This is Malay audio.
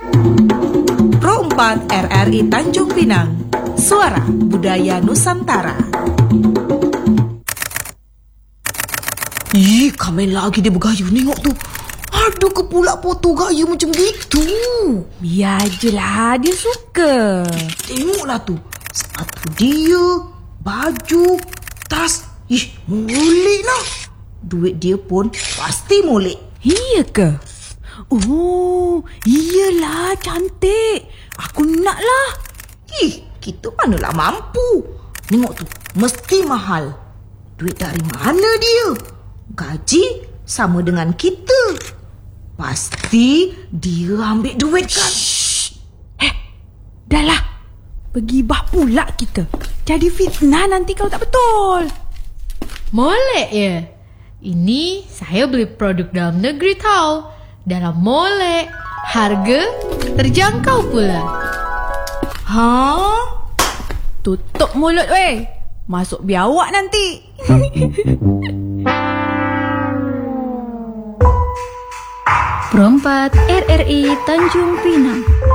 Pro 4 RRI Tanjung Pinang, Suara Budaya Nusantara. Ih, kamen lagi dia bergaya. Tengok tu. Ada ke pula foto gaya macam gitu? Biar je lah, dia suka. Tengoklah tu. Sepatu dia, baju, tas. Ih, molek lah. Duit dia pun pasti molek. Iya ke? Oh, iyalah, cantik. Aku nak lah. Ih, kita manalah mampu. Tengok tu, mesti mahal. Duit dari mana dia? Gaji sama dengan kita. Pasti dia ambil duit kan? Dah lah. Bergibah pula kita. Jadi fitnah nanti kalau tak betul. Molek ya? Ini saya beli produk dalam negeri tau. Dalam molek. Harga terjangkau pula. Tutup mulut weh. Masuk biawak nanti. Pro 4 RRI Tanjung Pinang.